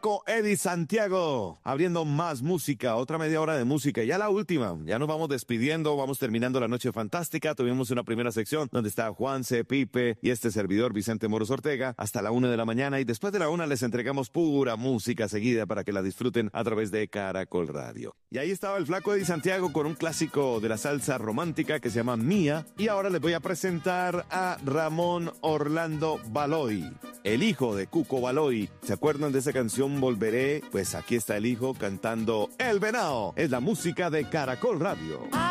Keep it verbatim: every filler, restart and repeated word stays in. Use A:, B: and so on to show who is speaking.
A: Flaco Eddie Santiago, abriendo más música, otra media hora de música, ya la última, ya nos vamos despidiendo, vamos terminando la noche fantástica. Tuvimos una primera sección donde está Juanse, Pipe y este servidor Vicente Moros Ortega hasta la una de la mañana, y después de la una les entregamos pura música seguida para que la disfruten a través de Caracol Radio. Y ahí estaba el Flaco Eddie Santiago con un clásico de la salsa romántica que se llama Mía, y ahora les voy a presentar a Ramón Orlando Baloy, el hijo de Cuco Baloy. ¿Se acuerdan de esa canción Volveré? Pues aquí está el hijo cantando El Venao. Es la música de Caracol Radio.